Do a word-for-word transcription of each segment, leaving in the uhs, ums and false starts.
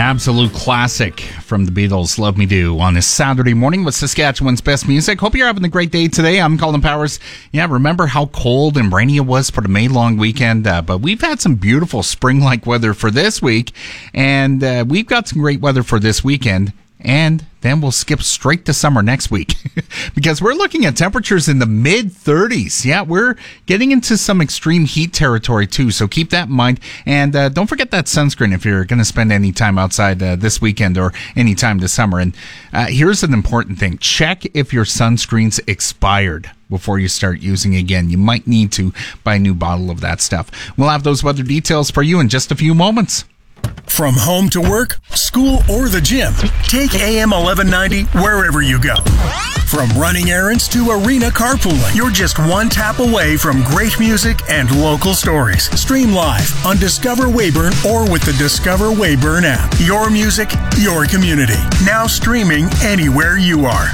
Absolute classic from the Beatles, Love Me Do, on this Saturday morning with Saskatchewan's best music. Hope you're having a great day today. I'm Colin Powers. Yeah, remember how cold and rainy it was for the May long weekend? Uh, but we've had some beautiful spring-like weather for this week, and uh, we've got some great weather for this weekend. And then we'll skip straight to summer next week because we're looking at temperatures in the mid thirties. Yeah, we're getting into some extreme heat territory too. So keep that in mind. And uh, don't forget that sunscreen if you're going to spend any time outside uh, this weekend or any time this summer. And uh, here's an important thing. Check if your sunscreen's expired before you start using again. You might need to buy a new bottle of that stuff. We'll have those weather details for you in just a few moments. From home to work, school, or the gym, take A M eleven ninety wherever you go. From running errands to arena carpooling, you're just one tap away from great music and local stories. Stream live on Discover Weyburn or with the Discover Weyburn app. Your music, your community. Now streaming anywhere you are.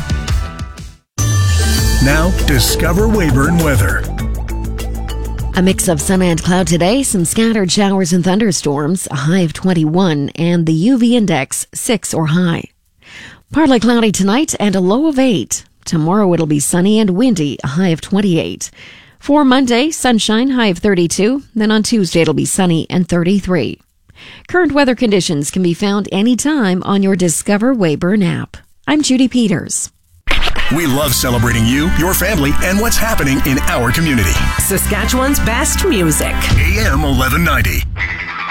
Now, Discover Weyburn weather. A mix of sun and cloud today, some scattered showers and thunderstorms, a high of twenty-one, and the U V index six or high. Partly cloudy tonight and a low of eight. Tomorrow it'll be sunny and windy, a high of twenty-eight. For Monday, sunshine, high of thirty-two. Then on Tuesday it'll be sunny and thirty-three. Current weather conditions can be found anytime on your Discover Weyburn app. I'm Judy Peters. We love celebrating you, your family, and what's happening in our community. Saskatchewan's best music. A M eleven ninety.